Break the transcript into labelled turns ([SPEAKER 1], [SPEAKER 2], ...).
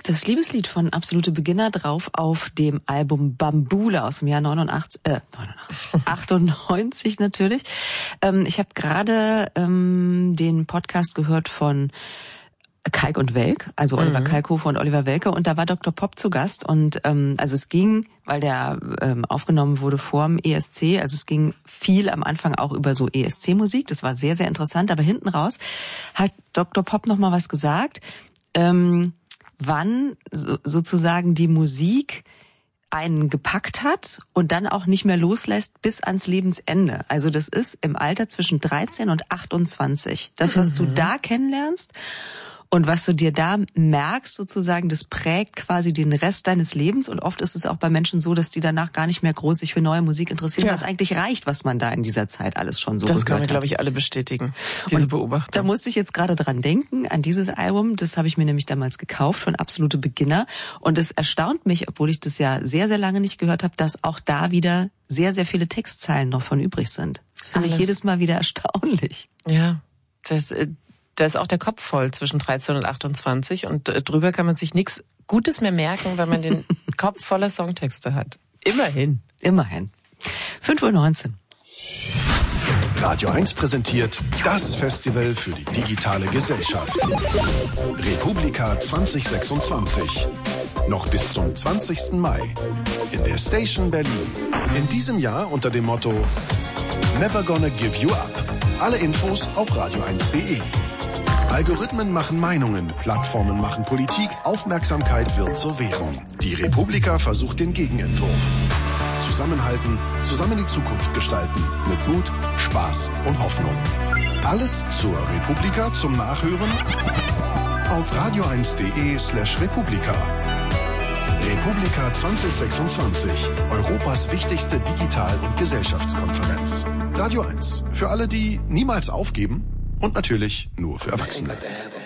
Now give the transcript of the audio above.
[SPEAKER 1] Das Liebeslied von Absolute Beginner drauf auf dem Album Bambula aus dem Jahr 98 natürlich. Ich habe gerade den Podcast gehört von Kalk und Welk, also Oliver Kalkofe und Oliver Welke, und da war Dr. Pop zu Gast und also es ging, weil der aufgenommen wurde vorm ESC, also es ging viel am Anfang auch über so ESC-Musik, das war sehr, sehr interessant, aber hinten raus hat Dr. Pop noch mal was gesagt, wann sozusagen die Musik einen gepackt hat und dann auch nicht mehr loslässt bis ans Lebensende. Also das ist im Alter zwischen 13 und 28. Das, was du da kennenlernst und was du dir da merkst sozusagen, das prägt quasi den Rest deines Lebens. Und oft ist es auch bei Menschen so, dass die danach gar nicht mehr groß sich für neue Musik interessieren, weil es eigentlich reicht, was man da in dieser Zeit alles schon so gehört hat.
[SPEAKER 2] Das können wir, glaube ich, alle bestätigen, diese Beobachtung.
[SPEAKER 1] Da musste ich jetzt gerade dran denken, an dieses Album. Das habe ich mir nämlich damals gekauft von Absolute Beginner. Und es erstaunt mich, obwohl ich das ja sehr, sehr lange nicht gehört habe, dass auch da wieder sehr, sehr viele Textzeilen noch von übrig sind. Das finde ich jedes Mal wieder erstaunlich.
[SPEAKER 2] Ja, da ist auch der Kopf voll zwischen 13 und 28 und drüber kann man sich nichts Gutes mehr merken, weil man den Kopf voller Songtexte hat. Immerhin.
[SPEAKER 1] 5:19 Uhr.
[SPEAKER 3] Radio 1 präsentiert das Festival für die digitale Gesellschaft. Republika 2026. Noch bis zum 20. Mai. In der Station Berlin. In diesem Jahr unter dem Motto Never Gonna Give You Up. Alle Infos auf radio1.de. Algorithmen machen Meinungen, Plattformen machen Politik, Aufmerksamkeit wird zur Währung. Die Republika versucht den Gegenentwurf. Zusammenhalten, zusammen die Zukunft gestalten, mit Mut, Spaß und Hoffnung. Alles zur Republika zum Nachhören auf radio1.de/Republika. Republika 2026, Europas wichtigste Digital- und Gesellschaftskonferenz. Radio 1, für alle, die niemals aufgeben und natürlich nur für Erwachsene.